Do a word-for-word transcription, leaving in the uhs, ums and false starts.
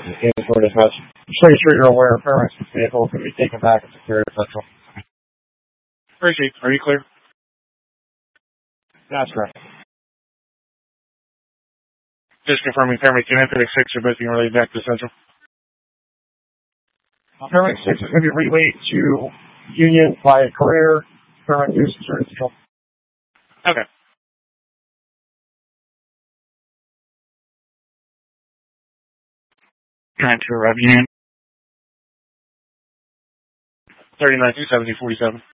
in for dispatch. Just make sure you're aware paramedics vehicle can be taken back and secured at Central. Appreciate. Are you clear? That's correct. Just confirming paramedic two and paramedic six are both being relayed back to Central. Paramedic six is going to be relayed to Union by career. Paramedic two is secured at Central. Okay. Trying to arrive Union. thirty-nine two seventy forty-seven.